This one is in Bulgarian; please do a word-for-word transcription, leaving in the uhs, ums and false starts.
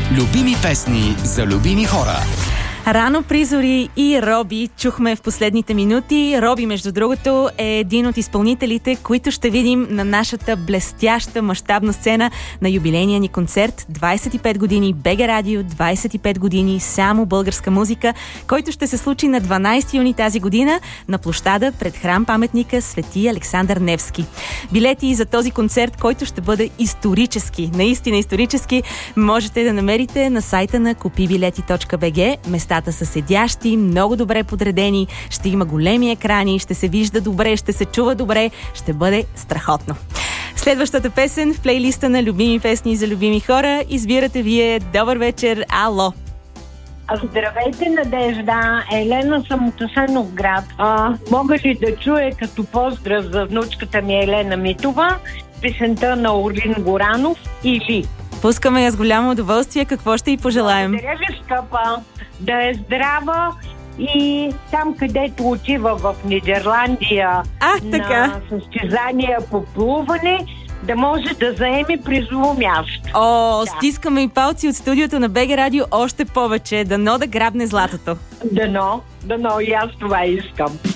Любими песни за любими хора. Рано Призори и Роби чухме в последните минути. Роби, между другото, е един от изпълнителите, които ще видим на нашата блестяща мащабна сцена на юбилейния ни концерт. двайсет и пет години БГ Радио, двайсет и пет години само българска музика, който ще се случи на дванайсети юни тази година на площада пред храм-паметника Свети Александър Невски. Билети за този концерт, който ще бъде исторически, наистина исторически, можете да намерите на сайта на купи билети точка би джи. Местата са седящи, много добре подредени, ще има големи екрани, ще се вижда добре, ще се чува добре, ще бъде страхотно. Следващата песен в плейлиста на любими песни за любими хора избирате вие. Добър вечер, ало! Здравейте, Надежда. Елена съм от Асеновград. А, мога ли да чуя като поздрав за внучката ми Елена Митова песента на Орлин Горанов или? Пускаме я с голямо удоволствие. Какво ще й пожелаем? Благодаря ви, скъпа. Да е здрава и там, където отива в Нидерландия а, на така. състезания по плуване, да може да заеме призово място. О, да. Стискаме и палци от студиото на БГ Радио още повече. Дано да грабне златото. Дано, дано и аз това искам.